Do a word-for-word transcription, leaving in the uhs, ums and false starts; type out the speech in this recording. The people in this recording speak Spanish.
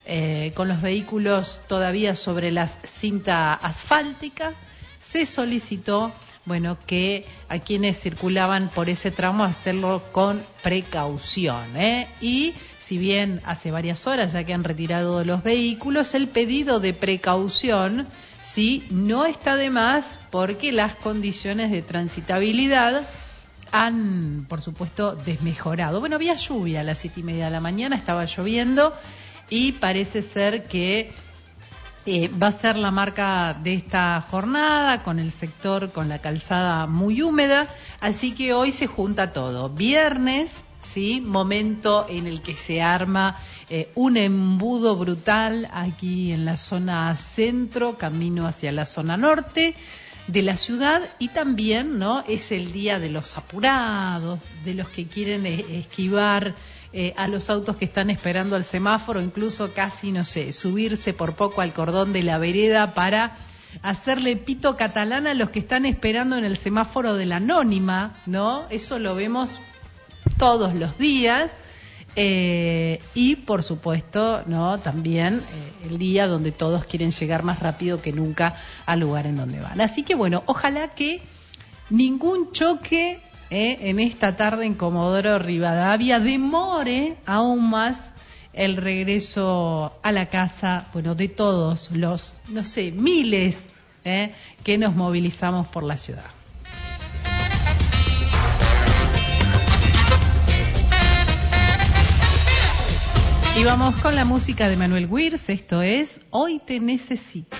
eh, con los vehículos todavía sobre la cinta asfáltica, se solicitó, bueno, que a quienes circulaban por ese tramo hacerlo con precaución, ¿eh? Y si bien hace varias horas ya que han retirado los vehículos, el pedido de precaución sí no está de más porque las condiciones de transitabilidad han, por supuesto, desmejorado. Bueno, había lluvia a las siete y media de la mañana, estaba lloviendo y parece ser que eh, va a ser la marca de esta jornada, con el sector, con la calzada muy húmeda, así que hoy se junta todo. Viernes, sí, momento en el que se arma eh, un embudo brutal aquí en la zona centro, camino hacia la zona norte de la ciudad, y también, ¿no?, es el día de los apurados, de los que quieren eh, esquivar eh, a los autos que están esperando al semáforo, incluso casi, no sé, subirse por poco al cordón de la vereda para hacerle pito catalán a los que están esperando en el semáforo de la Anónima, ¿no? Eso lo vemos todos los días. Eh, y por supuesto, no, también eh, el día donde todos quieren llegar más rápido que nunca al lugar en donde van. Así que bueno, ojalá que ningún choque eh, en esta tarde en Comodoro Rivadavia demore aún más el regreso a la casa, bueno, de todos los, no sé, miles eh, que nos movilizamos por la ciudad. Y vamos con la música de Manuel Wirtz, esto es Hoy te necesito.